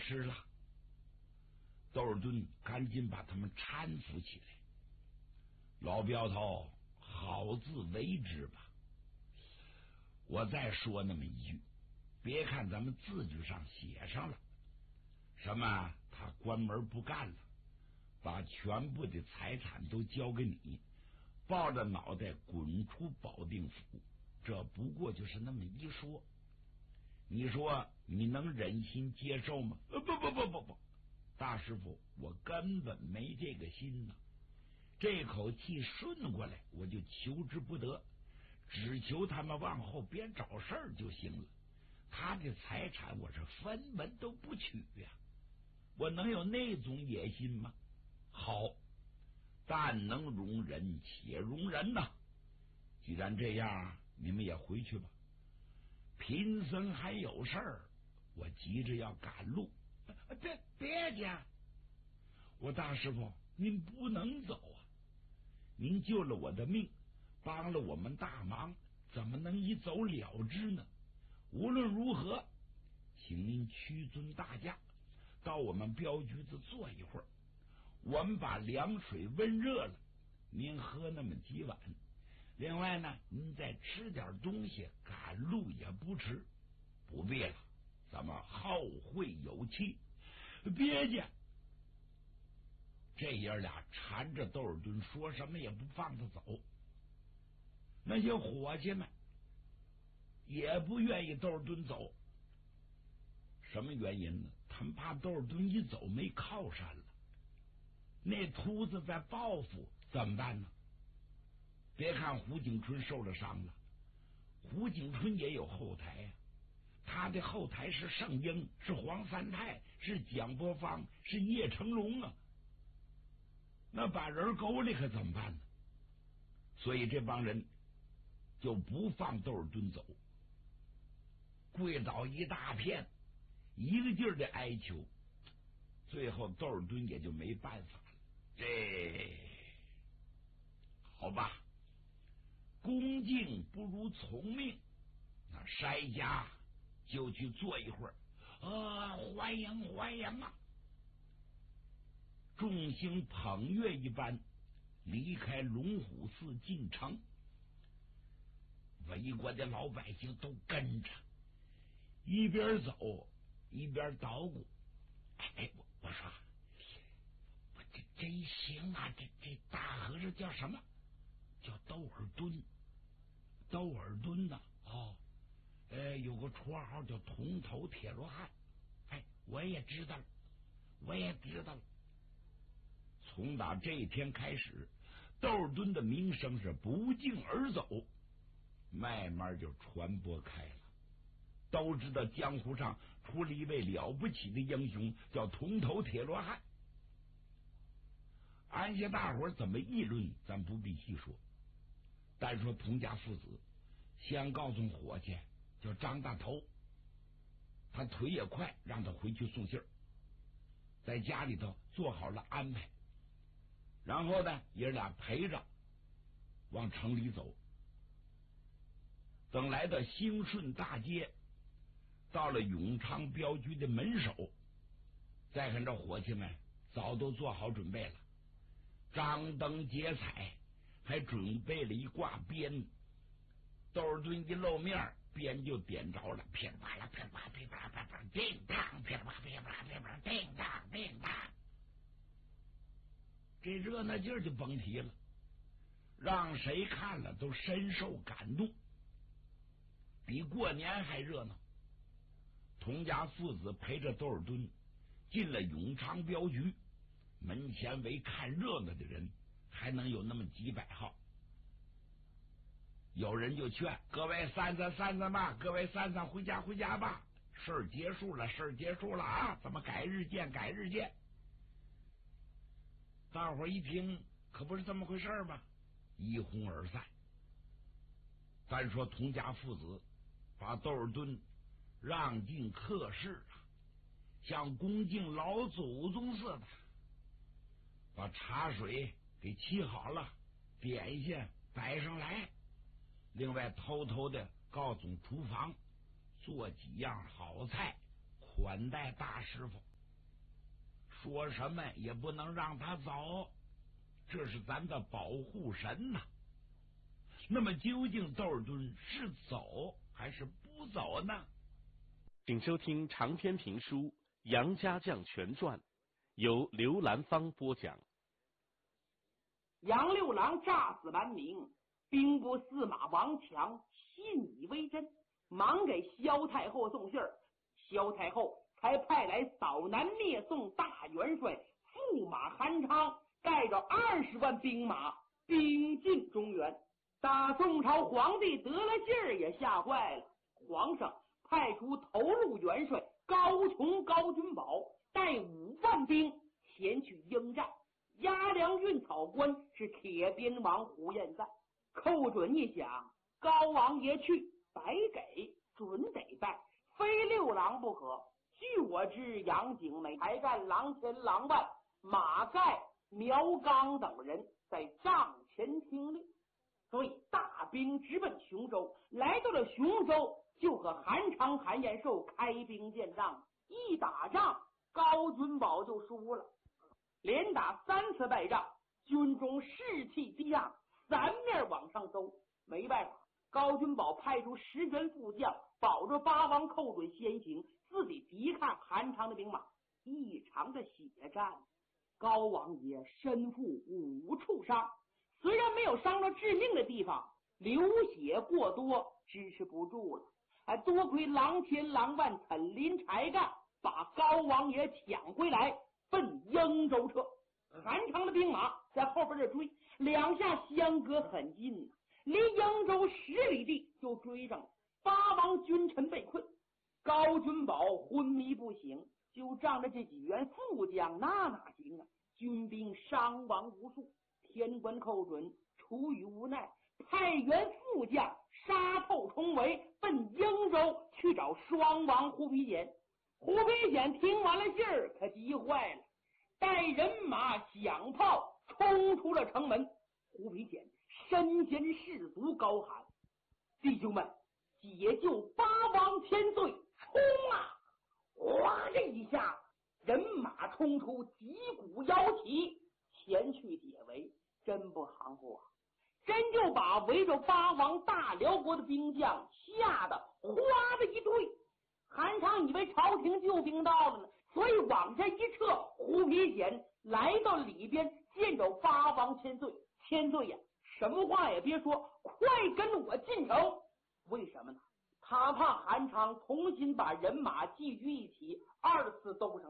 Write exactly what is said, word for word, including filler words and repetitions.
吃了。窦尔敦赶紧把他们搀扶起来。老镖头，好自为之吧。我再说那么一句，别看咱们字据上写上了什么他关门不干了，把全部的财产都交给你，抱着脑袋滚出保定府，这不过就是那么一说。你说你能忍心接受吗？呃，不不不不不，大师傅，我根本没这个心呐。这口气顺过来，我就求之不得，只求他们往后别找事儿就行了。他的财产我是分文都不取呀、啊，我能有那种野心吗？好，但能容人且容人呐。既然这样，你们也回去吧。贫僧还有事儿，我急着要赶路。别别介，我大师傅，您不能走啊！您救了我的命，帮了我们大忙，怎么能一走了之呢？无论如何，请您屈尊大驾，到我们镖局子坐一会儿，我们把凉水温热了，您喝那么几碗。另外呢，您再吃点东西，赶路也不迟。不必了，咱们后会有期。别介！这爷俩缠着窦尔敦，说什么也不放他走。那些伙计们也不愿意窦尔敦走。什么原因呢？他们怕窦尔敦一走没靠山了，那秃子在报复，怎么办呢？别看胡景春受了伤了，胡景春也有后台呀、啊。他的后台是圣婴，是黄三泰，是蒋伯芳，是叶成龙啊。那把人勾里可怎么办呢？所以这帮人就不放窦尔敦走，跪倒一大片，一个劲儿的哀求。最后窦尔敦也就没办法了。这好吧，恭敬不如从命。那筛家就去坐一会儿。啊，欢迎欢迎啊！众星捧月一般离开龙虎寺进城，围观的老百姓都跟着，一边走一边捣鼓。哎，我我说，我这真行啊！这这大和尚叫什么？叫窦尔敦。窦尔敦呐、啊，哦，呃，有个绰号叫铜头铁罗汉。哎，我也知道了，我也知道了。从打这一天开始，窦尔敦的名声是不胫而走，慢慢就传播开了。都知道江湖上出了一位了不起的英雄，叫铜头铁罗汉。按下大伙怎么议论，咱不必细说。单说童家父子，先告诉伙计叫张大头，他腿也快，让他回去送信儿，在家里头做好了安排。然后呢，爷俩陪着往城里走。等来到兴顺大街，到了永昌镖局的门首，再看这伙计们早都做好准备了，张灯结彩，还准备了一挂鞭。窦尔敦一露面，鞭就点着了，噼里啪啦噼里啪啦噼里啪啦噼里啪啦叮当，噼里啪啦噼里啪啦噼里啪啦叮当叮当，这热闹劲儿就甭提了，让谁看了都深受感动，比过年还热闹。童家父子陪着窦尔敦进了永昌镖局，门前围看热闹的人还能有那么几百号。有人就劝各位散散散散吧，各位散散回家回家吧，事儿结束了，事儿结束了啊，咱们改日见，改日见。大伙儿一听，可不是这么回事吧，一哄而散。单说童家父子把窦尔敦让进客室啊，像恭敬老祖宗似的，把茶水给沏好了，点心摆上来，另外偷偷的告诉厨房做几样好菜款待大师傅。 说什么也不能让他走，这是咱的保护神呐。那么究竟窦尔敦是走还是不走呢？ 请收听长篇评书《杨家将全传》，由刘兰芳播讲。 杨六郎诈死瞒名，兵部司马王强信以为真，忙给萧太后送信儿。萧太后才派来扫南灭宋大元帅驸马韩昌，带着二十万兵马兵进中原。大宋朝皇帝得了劲儿，也吓坏了。皇上派出头路元帅高琼、高君宝带五万兵前去应战。押粮运草官是铁鞭王胡彦赞。寇准一想，高王爷去，白给准得拜，非六郎不可。据我知，杨景美、台干、郎前、郎万、马盖、苗刚等人在帐前听令，所以大兵直奔雄州。来到了雄州，就和韩昌、韩延寿开兵建仗。一打仗，高君宝就输了，连打三次败仗，军中士气低降，三面往上走。没办法，高君宝派出十员副将，保着八王寇准先行，自己抵抗韩昌的兵马。一场的血战，高王爷身负五处伤，虽然没有伤到致命的地方，流血过多，支持不住了。还多亏郎前、郎万、岑林、柴干把高王爷抢回来，奔英州撤。韩昌的兵马在后边这追，两下相隔很近，离英州十里地就追上了。八王君臣被困，高君宝昏迷不醒，就仗着这几员副将，那哪行啊？军兵伤亡无数。天官寇准出于无奈，派员副将杀透重围，奔英州去找双王胡皮简。胡皮简听完了信儿，可急坏了，带人马响炮冲出了城门。胡皮简身先士卒，高喊：弟兄们，解救八王千岁，冲啊！哗的一下，人马冲出，击鼓摇旗前去解围。真不含糊啊，真就把围着八王大辽国的兵将吓得哗的一退。韩昌以为朝廷救兵到了呢，所以往下一撤。胡皮简来到里边，见着八王千岁。千岁呀，什么话也别说，快跟我进城。为什么呢？他怕韩昌重新把人马聚居一起，二次都不成。